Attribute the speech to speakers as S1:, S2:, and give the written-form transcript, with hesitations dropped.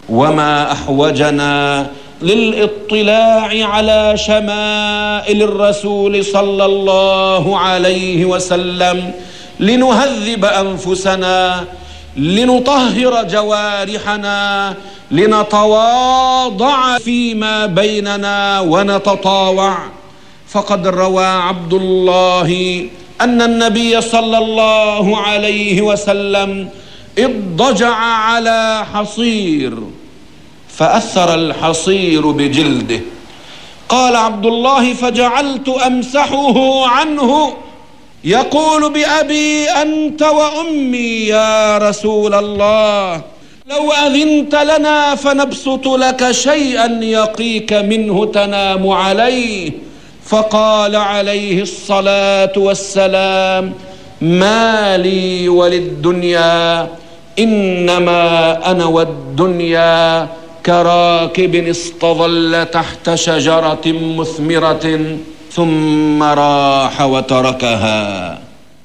S1: وما أحوجنا للاطلاع على شمائل الرسول صلى الله عليه وسلم لنهذب أنفسنا، لنطهر جوارحنا، لنتواضع فيما بيننا ونتطاوع. فقد روى عبد الله أن النبي صلى الله عليه وسلم اضطجع على حصير فأثر الحصير بجلده. قال عبد الله: فجعلت أمسحه عنه يقول: بأبي أنت وأمي يا رسول الله، لو أذنت لنا فنبسط لك شيئا يقيك منه تنام عليه. فقال عليه الصلاة والسلام: ما لي وللدنيا، إنما أنا والدنيا كراكب استظل تحت شجرة مثمرة ثم راح وتركها.